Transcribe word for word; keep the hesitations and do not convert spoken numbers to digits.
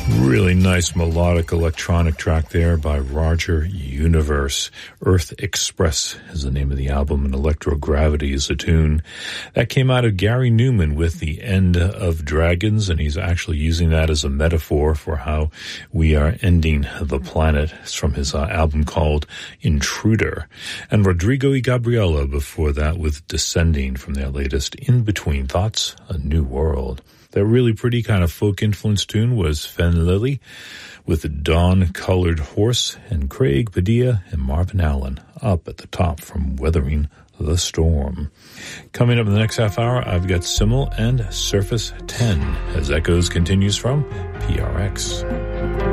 Really nice melodic electronic track there by Roger Universe. Earth Express is the name of the album, and Electrogravity is the tune. That came out of Gary Newman with The End of Dragons, and he's actually using that as a metaphor for how we are ending the planet. It's from his uh, album called Intruder. And Rodrigo y Gabriela before that with Descending from their latest In Between Thoughts, A New World. That really pretty kind of folk-influenced tune was Fen Lily with the Dawn-Colored Horse, and Craig Padilla and Marvin Allen up at the top from Weathering the Storm. Coming up in the next half hour, I've got Simmel and Surface ten as Echoes continues from P R X.